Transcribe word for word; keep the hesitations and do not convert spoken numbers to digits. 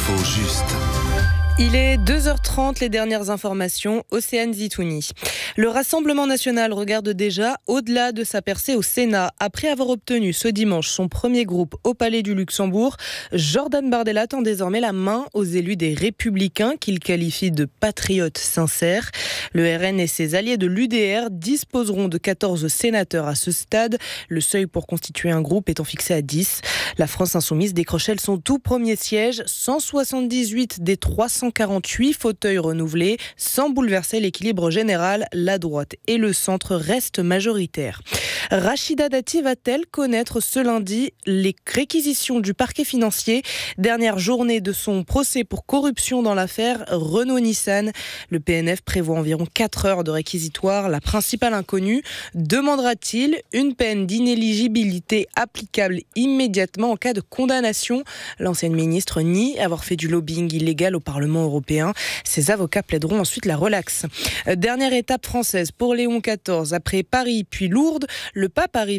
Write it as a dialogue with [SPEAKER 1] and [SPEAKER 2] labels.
[SPEAKER 1] L'info juste.
[SPEAKER 2] Il est deux heures trente, les dernières informations, Océane Zitouni. Le Rassemblement national regarde déjà au-delà de sa percée au Sénat. Après avoir obtenu ce dimanche son premier groupe au Palais du Luxembourg, Jordan Bardella tend désormais la main aux élus des Républicains qu'il qualifie de patriotes sincères. Le R N et ses alliés de l'U D R disposeront de quatorze sénateurs à ce stade. Le seuil pour constituer un groupe étant fixé à dix. La France insoumise décroche elle son tout premier siège, cent soixante-dix-huit des trois cent quarante-huit fauteuils renouvelés. Sans bouleverser l'équilibre général, la droite et le centre restent majoritaires. Rachida Dati va-t-elle connaître ce lundi les réquisitions du parquet financier? Dernière journée de son procès pour corruption dans l'affaire Renault-Nissan. Le P N F prévoit environ quatre heures de réquisitoire. La principale inconnue, demandera-t-il une peine d'inéligibilité applicable immédiatement en cas de condamnation? L'ancienne ministre nie avoir fait du lobbying illégal au Parlement européen. Ses avocats plaideront ensuite la relaxe. Dernière étape française pour Léon quatorze. Après Paris puis Lourdes, le pape arrive